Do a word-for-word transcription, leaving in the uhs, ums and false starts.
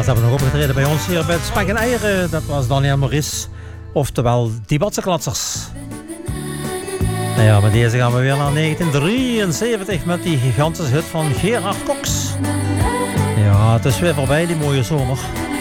ze hebben nog opgetreden bij ons hier bij het Spek en Eieren. Dat was Daniel Maurice, oftewel die Batsenklatsers. Nou ja, met deze gaan we weer naar negentien drieënzeventig met die gigantische hit van Gerard Cox. Ja, het is weer voorbij, die mooie zomer.